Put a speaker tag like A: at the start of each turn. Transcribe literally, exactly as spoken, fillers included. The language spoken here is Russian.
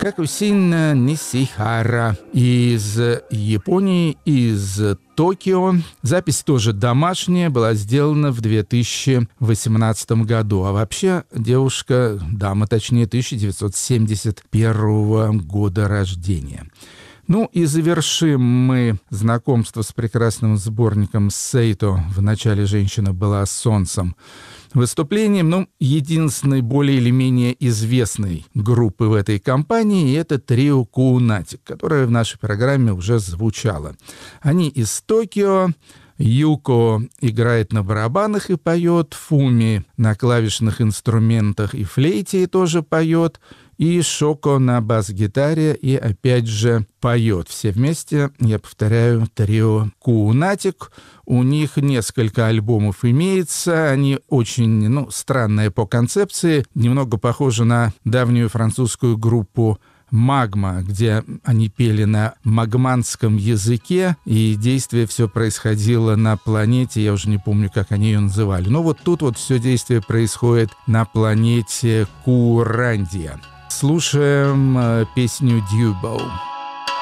A: Какусин Нисихара из Японии, из Токио. Запись тоже домашняя, была сделана в две тысячи восемнадцатом году. А вообще девушка, дама точнее, тысяча девятьсот семьдесят первого года рождения. Ну и завершим мы знакомство с прекрасным сборником Сейто «В начале женщина была солнцем» выступлением, ну, единственной более или менее известной группы в этой компании, это трио Куунатик, которое в нашей программе уже звучало. Они из Токио. Юко играет на барабанах и поет, Фуми на клавишных инструментах и флейте тоже поет, и Шоко на бас-гитаре и опять же поет. Все вместе, я повторяю, трио Куунатик. У них несколько альбомов имеется, они очень, ну, странные по концепции, немного похожи на давнюю французскую группу «Магма», где они пели на магманском языке, и действие все происходило на планете, я уже не помню, как они ее называли. Но вот тут вот все действие происходит на планете Курандия. Слушаем песню «Дьюбоу».